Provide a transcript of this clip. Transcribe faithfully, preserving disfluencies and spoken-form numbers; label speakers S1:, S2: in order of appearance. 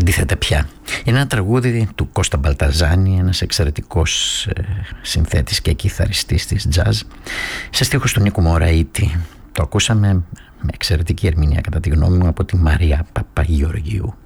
S1: αντίθετα πια. Είναι ένα τραγούδι του Κώστα Μπαλταζάνη, ένας εξαιρετικός ε, συνθέτης και κιθαριστής της jazz, σε στίχους του Νίκου Μωραήτη. Το ακούσαμε με εξαιρετική ερμηνεία, κατά τη γνώμη μου, από τη Μαρία Παπαγεωργίου.